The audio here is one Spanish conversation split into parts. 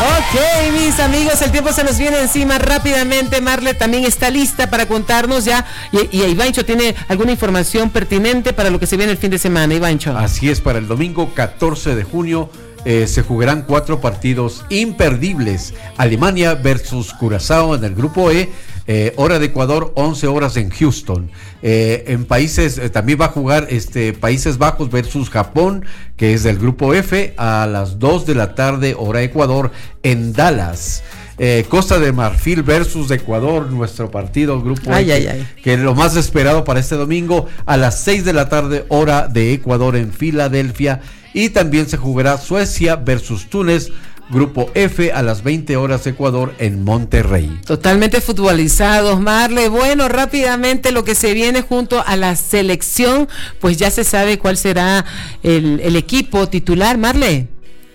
Ok, mis amigos, el tiempo se nos viene encima rápidamente. Marle también está lista para contarnos ya, y Ivancho tiene alguna información pertinente para lo que se viene el fin de semana. Ivancho. Así es, para el domingo 14 de junio se jugarán 4 partidos imperdibles. Alemania versus Curazao en el grupo E, hora de Ecuador, 11 horas en Houston. En países, también va a jugar Países Bajos versus Japón, que es del grupo F, a las 2 de la tarde, hora Ecuador, en Dallas. Costa de Marfil versus Ecuador, nuestro partido, grupo F, que es lo más esperado para este domingo, a las 6 de la tarde, hora de Ecuador, en Filadelfia. Y también se jugará Suecia versus Túnez, grupo F, a las 20 horas Ecuador, en Monterrey. Totalmente futbolizados, Marle. Bueno, rápidamente lo que se viene junto a la selección, pues ya se sabe cuál será el equipo titular, Marle.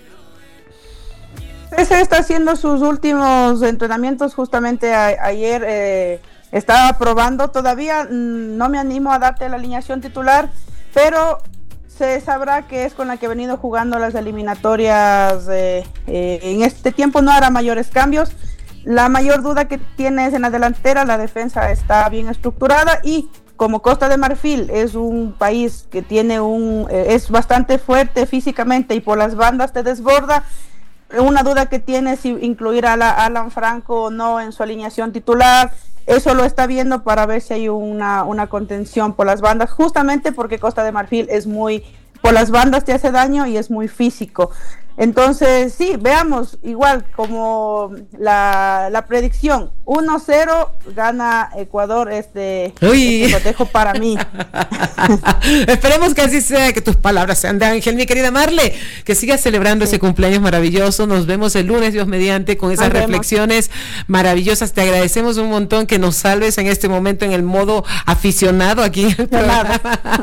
Se está haciendo sus últimos entrenamientos. Justamente ayer estaba probando. Todavía no me animo a darte la alineación titular, pero se sabrá que es con la que he venido jugando las eliminatorias. En este tiempo no hará mayores cambios. La mayor duda que tienes en la delantera, la defensa está bien estructurada, y como Costa de Marfil es un país que tiene es bastante fuerte físicamente y por las bandas te desborda, una duda que tiene es si incluir a Alan Franco o no en su alineación titular. Eso lo está viendo para ver si hay una contención por las bandas, justamente porque Costa de Marfil por las bandas te hace daño y es muy físico. Entonces, sí, veamos, igual como la predicción, 1-0 gana Ecuador este cotejo para mí. Esperemos que así sea, que tus palabras sean de ángel, mi querida Marle, que sigas celebrando ese cumpleaños maravilloso. Nos vemos el lunes, Dios mediante, con esas reflexiones maravillosas. Te agradecemos un montón que nos salves en este momento en el modo aficionado aquí en el programa.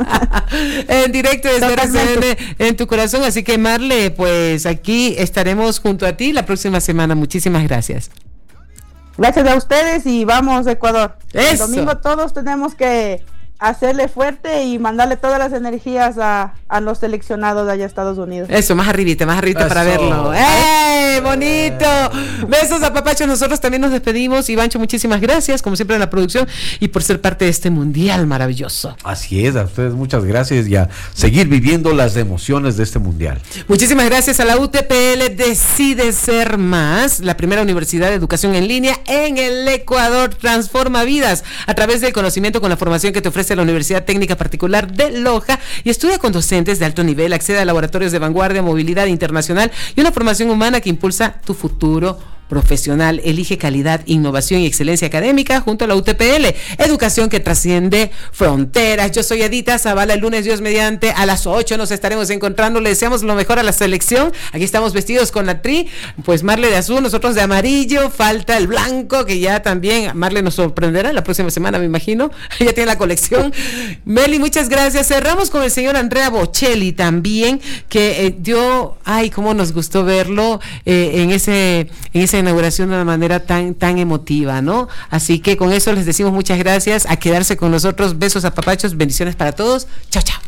En directo desde RCN en tu corazón. Así que, Marle, pues aquí estaremos junto a ti la próxima semana. Muchísimas gracias. Gracias a ustedes y vamos, Ecuador. Eso. El domingo todos tenemos que hacerle fuerte y mandarle todas las energías a los seleccionados de allá a Estados Unidos. Eso, más arribita para verlo. Bonito. Besos a papachos. Nosotros también nos despedimos. Ivancho, muchísimas gracias, como siempre, en la producción y por ser parte de este mundial maravilloso. Así es, a ustedes muchas gracias y a seguir viviendo las emociones de este mundial. Muchísimas gracias a la UTPL Decide Ser Más, la primera universidad de educación en línea en el Ecuador. Transforma vidas a través del conocimiento con la formación que te ofrece la Universidad Técnica Particular de Loja, y estudia con docentes de alto nivel. Accede a laboratorios de vanguardia, movilidad internacional y una formación humana que impulsa tu futuro profesional. Elige calidad, innovación y excelencia académica junto a la UTPL. Educación que trasciende fronteras. Yo soy Edita Zavala. El lunes, Dios mediante, a las 8 nos estaremos encontrando. Le deseamos lo mejor a la selección. Aquí estamos vestidos con la tri, pues Marle de azul, nosotros de amarillo. Falta el blanco, que ya también Marle nos sorprenderá la próxima semana, me imagino. Ya tiene la colección. Meli, muchas gracias. Cerramos con el señor Andrea Bocelli también, que cómo nos gustó verlo en esa inauguración de una manera tan emotiva, ¿no? Así que con eso les decimos muchas gracias, a quedarse con nosotros. Besos a papachos, bendiciones para todos. Chao, chao.